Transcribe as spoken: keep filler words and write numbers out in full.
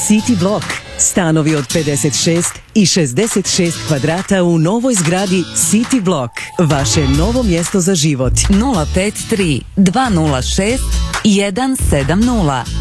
City Block. Stanovi od pedeset šest i šezdeset šest kvadrata u novoj zgradi City Block. Vaše novo mjesto za život. nula pet tri dva nula šest jedan sedam nula.